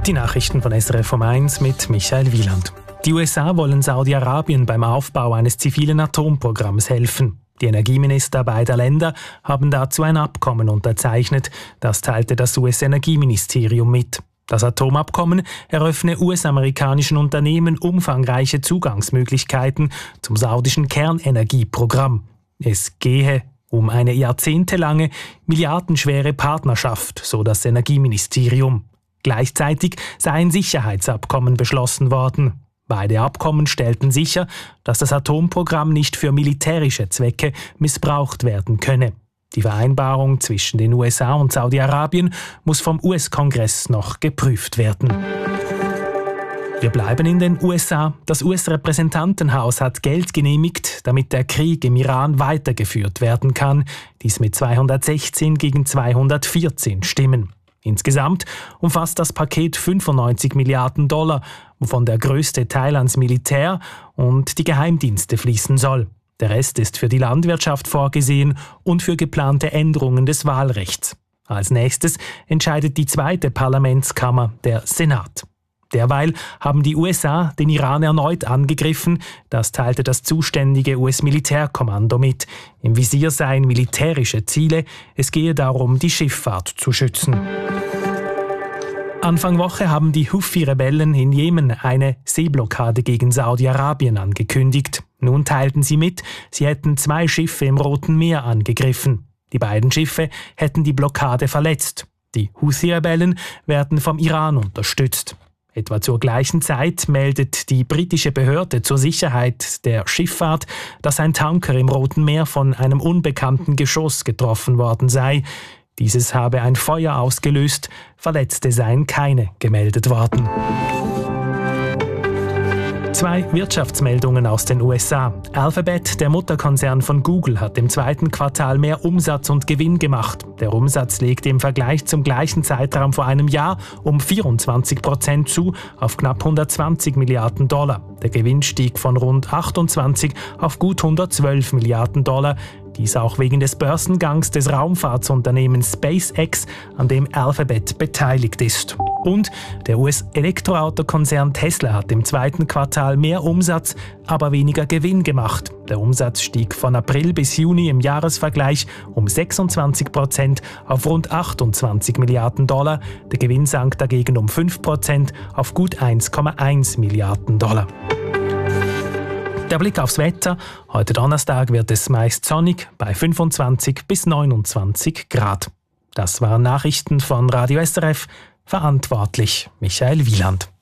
Die Nachrichten von SRF um 1 mit Michael Wieland. Die USA wollen Saudi-Arabien beim Aufbau eines zivilen Atomprogramms helfen. Die Energieminister beider Länder haben dazu ein Abkommen unterzeichnet. Das teilte das US-Energieministerium mit. Das Atomabkommen eröffne US-amerikanischen Unternehmen umfangreiche Zugangsmöglichkeiten zum saudischen Kernenergieprogramm. Es gehe um eine jahrzehntelange, milliardenschwere Partnerschaft, so das Energieministerium. Gleichzeitig sei ein Sicherheitsabkommen beschlossen worden. Beide Abkommen stellten sicher, dass das Atomprogramm nicht für militärische Zwecke missbraucht werden könne. Die Vereinbarung zwischen den USA und Saudi-Arabien muss vom US-Kongress noch geprüft werden. Wir bleiben in den USA. Das US-Repräsentantenhaus hat Geld genehmigt, damit der Krieg im Iran weitergeführt werden kann. Dies mit 216 gegen 214 Stimmen. Insgesamt umfasst das Paket 95 Milliarden $, wovon der größte Teil ans Militär und die Geheimdienste fließen soll. Der Rest ist für die Landwirtschaft vorgesehen und für geplante Änderungen des Wahlrechts. Als nächstes entscheidet die zweite Parlamentskammer, der Senat. Derweil haben die USA den Iran erneut angegriffen. Das teilte das zuständige US-Militärkommando mit. Im Visier seien militärische Ziele. Es gehe darum, die Schifffahrt zu schützen. Anfang Woche haben die Houthi-Rebellen in Jemen eine Seeblockade gegen Saudi-Arabien angekündigt. Nun teilten sie mit, sie hätten 2 Schiffe im Roten Meer angegriffen. Die beiden Schiffe hätten die Blockade verletzt. Die Houthi-Rebellen werden vom Iran unterstützt. Etwa zur gleichen Zeit meldet die britische Behörde zur Sicherheit der Schifffahrt, dass ein Tanker im Roten Meer von einem unbekannten Geschoss getroffen worden sei. Dieses habe ein Feuer ausgelöst, Verletzte seien keine gemeldet worden. 2 Wirtschaftsmeldungen aus den USA. Alphabet, der Mutterkonzern von Google, hat im zweiten Quartal mehr Umsatz und Gewinn gemacht. Der Umsatz legte im Vergleich zum gleichen Zeitraum vor einem Jahr um 24% zu, auf knapp 120 Milliarden $. Der Gewinn stieg von rund 28 auf gut 112 Milliarden $. Dies auch wegen des Börsengangs des Raumfahrtsunternehmens SpaceX, an dem Alphabet beteiligt ist. Und der US-Elektroautokonzern Tesla hat im zweiten Quartal mehr Umsatz, aber weniger Gewinn gemacht. Der Umsatz stieg von April bis Juni im Jahresvergleich um 26% auf rund 28 Milliarden $. Der Gewinn sank dagegen um 5% auf gut 1,1 Milliarden $. Der Blick aufs Wetter. Heute Donnerstag wird es meist sonnig bei 25 bis 29 Grad. Das waren Nachrichten von Radio SRF. Verantwortlich Michael Wieland.